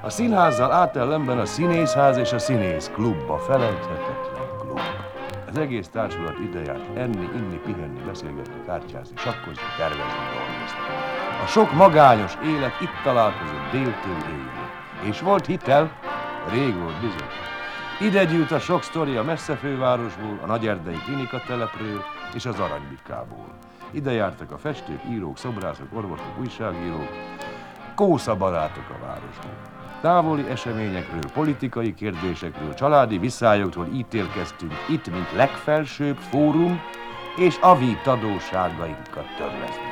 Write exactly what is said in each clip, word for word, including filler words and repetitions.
A színházzal átellenben a színészház és a színész klub, a felejthetetlen klub. Az egész társulat ide járt enni, inni, pihenni, beszélgetni, kártyázni, sakkozni, tervezni, dolgozni. A sok magányos élet itt találkozott déltől éjjel. És volt hitel, rég volt bizony. Ide gyűlt a sok sztori a messze fővárosból, a nagyerdei klinikatelepről és az Aranybikából. Ide jártak a festők, írók, szobrászok, orvosok, újságírók, kósza barátok a városból. Távoli eseményekről, politikai kérdésekről, családi visszájoktól ítélkeztünk itt, mint legfelsőbb fórum, és avi tadóságainkat törlezni.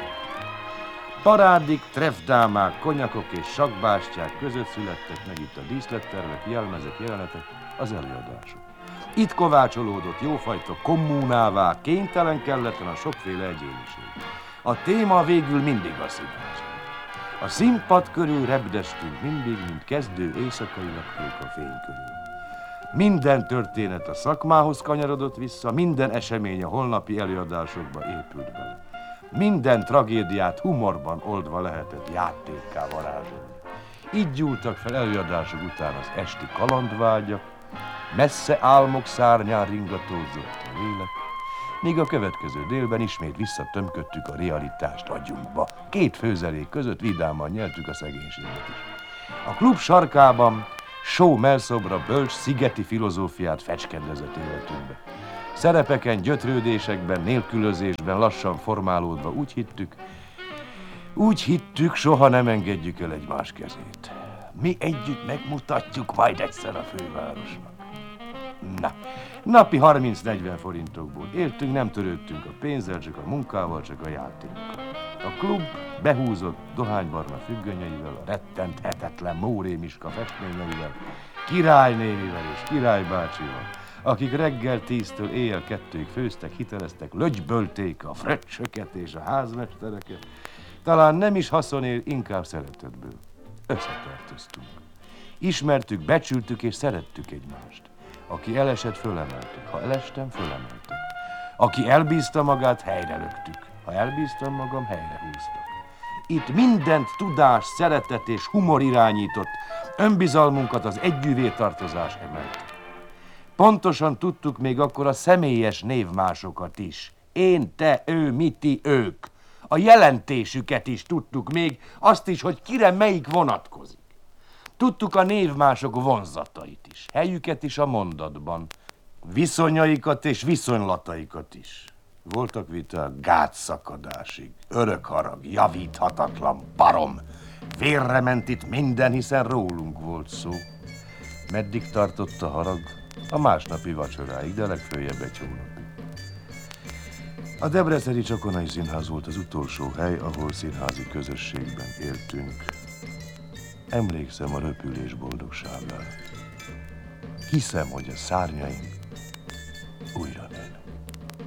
Parádik, treffdámák, konyakok és sakbástyák között születtek meg itt a díszlettervek, jelmezek, jelenetek, az előadások. Itt kovácsolódott jófajta kommunává, kénytelen kelletlen a sokféle egyéniség. A téma végül mindig a színház. A színpad körül repdestünk mindig, mint kezdő éjszakai lepkék a fény körül. Minden történet a szakmához kanyarodott vissza, minden esemény a holnapi előadásokba épült bele. Minden tragédiát humorban oldva lehetett játékká varázsolni. Így gyúltak fel előadások után az esti kalandvágyak, messze álmok szárnyán ringatózott a lélek, míg a következő délben ismét visszatömködtük a realitást agyunkba. Két főzelék között vidáman nyeltük a szegénységet is. A klub sarkában só melszobra bölcs szigeti filozófiát fecskendezett életünkbe. Szerepeken, gyötrődésekben, nélkülözésben lassan formálódva úgy hittük, úgy hittük, soha nem engedjük el egymás kezét. Mi együtt megmutatjuk majd egyszer a fővárosnak. Na, napi harminc-negyven forintokból éltünk, nem törődtünk a pénzzel, csak a munkával, csak a játékkal. A klub behúzott dohánybarna függönyeivel, a rettenthetetlen Mórémiska festményeivel, királynénivel és királybácsival, akik reggel tíztől éjjel kettőig főztek, hiteleztek, lögybölték a fröccsöket és a házmestereket. Talán nem is haszonért, inkább szeretetből. Összetartoztunk. Ismertük, becsültük és szerettük egymást. Aki elesett, fölemeltük. Ha elestem, fölemeltek. Aki elbízta magát, helyre löktük. Ha elbíztam magam, helyre húztak. Itt mindent tudás, szeretet és humor irányított, önbizalmunkat az együvé tartozás emelte. Pontosan tudtuk még akkor a személyes névmásokat is. Én, te, ő, mi, ti, ők. A jelentésüket is tudtuk még, azt is, hogy kire melyik vonatkozik. Tudtuk a névmások vonzatait is, helyüket is a mondatban, viszonyaikat és viszonylataikat is. Voltak viták gátszakadásig, örök harag, javíthatatlan barom. Vérre ment itt minden, hiszen rólunk volt szó. Meddig tartott a harag? A másnapi vacsoráig, de legföljebb egy hónapig. A Debreceni Csakonai Színház volt az utolsó hely, ahol színházi közösségben éltünk. Emlékszem a röpülés boldogságára. Hiszem, hogy a szárnyaim